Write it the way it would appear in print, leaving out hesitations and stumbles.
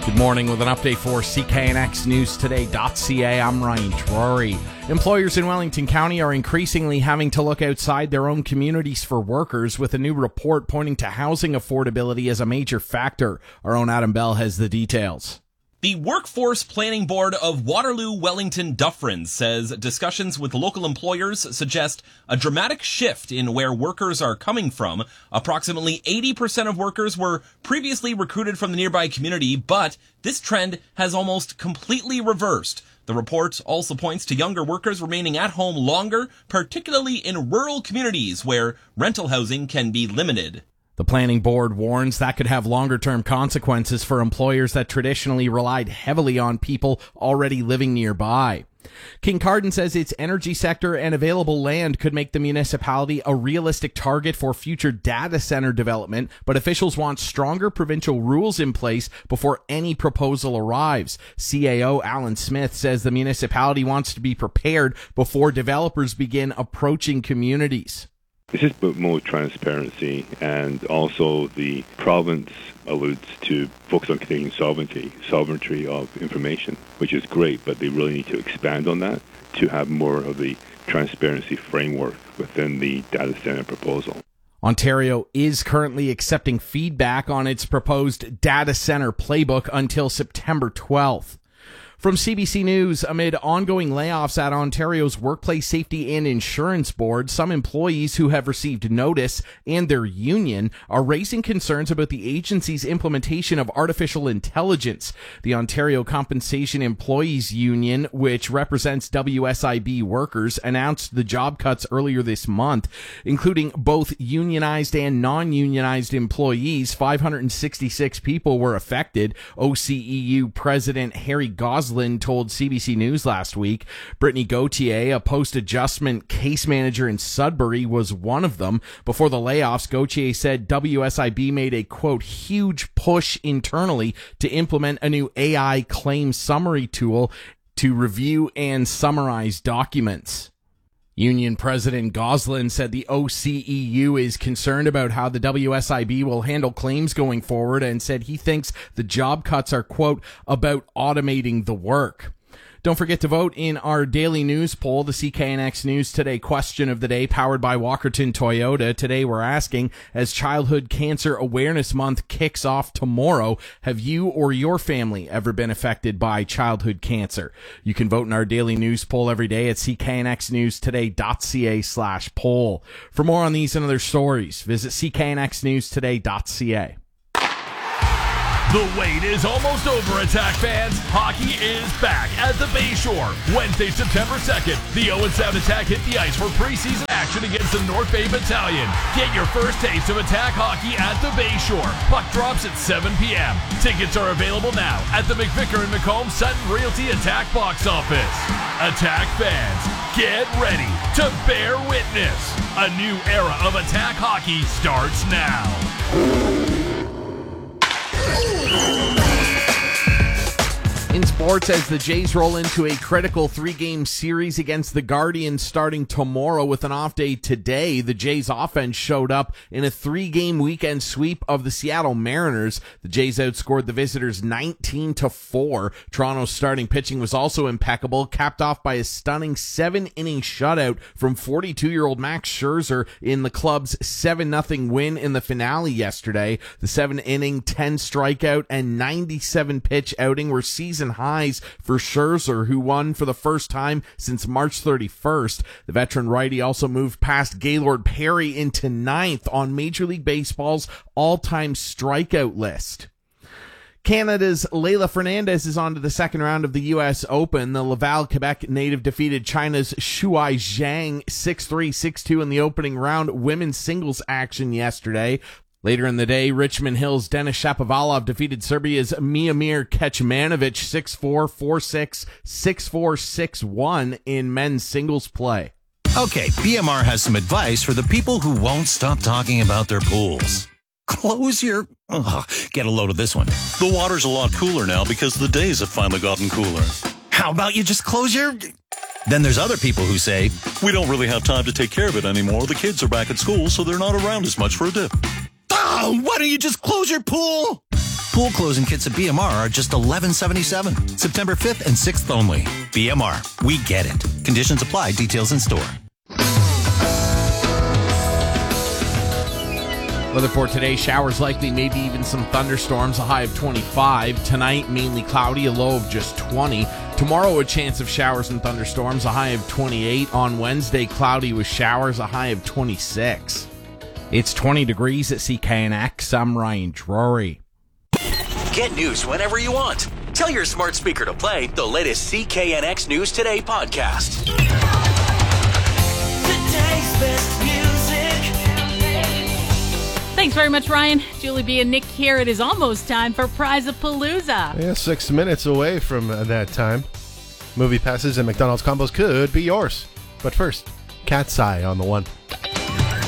Good morning with an update for CKNXNewsToday.ca. I'm Ryan Drury. Employers in Wellington County are increasingly having to look outside their own communities for workers, with a new report pointing to housing affordability as a major factor. Our own Adam Bell has the details. The Workforce Planning Board of Waterloo Wellington Dufferin says discussions with local employers suggest a dramatic shift in where workers are coming from. Approximately 80% of workers were previously recruited from the nearby community, but this trend has almost completely reversed. The report also points to younger workers remaining at home longer, particularly in rural communities where rental housing can be limited. The planning board warns that could have longer-term consequences for employers that traditionally relied heavily on people already living nearby. Kincardine says its energy sector and available land could make the municipality a realistic target for future data center development, but officials want stronger provincial rules in place before any proposal arrives. CAO Alan Smith says the municipality wants to be prepared before developers begin approaching communities. This is about more transparency, and also the province alludes to focus on Canadian sovereignty of information, which is great, but they really need to expand on that to have more of the transparency framework within the data center proposal. Ontario is currently accepting feedback on its proposed data center playbook until September 12th. From CBC News, amid ongoing layoffs at Ontario's Workplace Safety and Insurance Board, some employees who have received notice and their union are raising concerns about the agency's implementation of artificial intelligence. The Ontario Compensation Employees Union, which represents WSIB workers, announced the job cuts earlier this month, including both unionized and non-unionized employees. 566 people were affected. OCEU President Harry Goslin told CBC News last week. Brittany Gauthier, a post-adjustment case manager in Sudbury, was one of them. Before the layoffs, Gauthier said WSIB made a, quote, huge push internally to implement a new AI claim summary tool to review and summarize documents. Union President Goslin said the OCEU is concerned about how the WSIB will handle claims going forward, and said he thinks the job cuts are, quote, about automating the work. Don't forget to vote in our daily news poll, the CKNX News Today question of the day, powered by Walkerton Toyota. Today we're asking, as Childhood Cancer Awareness Month kicks off tomorrow, have you or your family ever been affected by childhood cancer? You can vote in our daily news poll every day at cknxnewstoday.ca/poll. For more on these and other stories, visit cknxnewstoday.ca. The wait is almost over, Attack fans. Hockey is back at the Bayshore. Wednesday, September 2nd, the 0-7 Attack hit the ice for preseason action against the North Bay Battalion. Get your first taste of Attack hockey at the Bayshore. Puck drops at 7 p.m. Tickets are available now at the McVicker and McComb Sutton Realty Attack box office. Attack fans, get ready to bear witness. A new era of Attack hockey starts now. In sports, as the Jays roll into a critical three-game series against the Guardians starting tomorrow with an off day today, the Jays offense showed up in a three-game weekend sweep of the Seattle Mariners. The Jays outscored the visitors 19-4. Toronto's starting pitching was also impeccable, capped off by a stunning 7-inning shutout from 42-year-old Max Scherzer in the club's 7-0 win in the finale yesterday. The 7-inning, 10-strikeout, and 97-pitch outing were season highs for Scherzer, who won for the first time since March 31st. The veteran righty also moved past Gaylord Perry into ninth on Major League Baseball's all-time strikeout list. Canada's Leylah Fernandez is on to the second round of the U.S. Open. The Laval, Quebec native defeated China's Shuai Zhang 6-3, 6-2 in the opening round women's singles action yesterday. Later in the day, Richmond Hill's Denis Shapovalov defeated Serbia's Miomir Kecmanovic 6-4, 4-6, 6-4, 6-1 in men's singles play. Okay, BMR has some advice for the people who won't stop talking about their pools. Close your... get a load of this one. The water's a lot cooler now because the days have finally gotten cooler. How about you just close your... Then there's other people who say, we don't really have time to take care of it anymore. The kids are back at school, so they're not around as much for a dip. Oh, why don't you just close your pool? Pool closing kits at BMR are just $11.77. September 5th and 6th only. BMR. We get it. Conditions apply. Details in store. Weather for today, showers likely, maybe even some thunderstorms, a high of 25. Tonight, mainly cloudy, a low of just 20. Tomorrow, a chance of showers and thunderstorms, a high of 28. On Wednesday, cloudy with showers, a high of 26. It's 20 degrees at CKNX. I'm Ryan Drury. Get news whenever you want. Tell your smart speaker to play the latest CKNX News Today podcast. Today's best music. Thanks very much, Ryan. Julie B. and Nick here. It is almost time for Prize-a-Palooza. Yeah, 6 minutes away from that time. Movie passes and McDonald's combos could be yours. But first, Cat's Eye on the one.